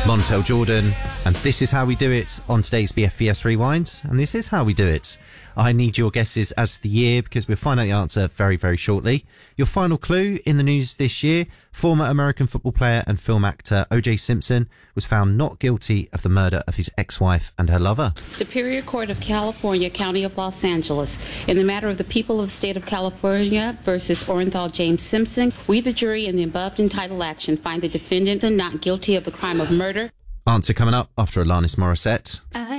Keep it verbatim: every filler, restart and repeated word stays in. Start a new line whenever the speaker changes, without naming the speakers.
Montel Jordan, and this is how we do it on today's B F B S Rewind, and this is how we do it. I need your guesses as to the year because we'll find out the answer very, very shortly. Your final clue in the news this year: former American football player and film actor O J Simpson was found not guilty of the murder of his ex-wife and her lover.
Superior Court of California, County of Los Angeles, in the matter of the people of the state of California versus Orenthal James Simpson, we, the jury, in the above entitled action, find the defendant not guilty of the crime of murder.
Answer coming up after Alanis Morissette.
I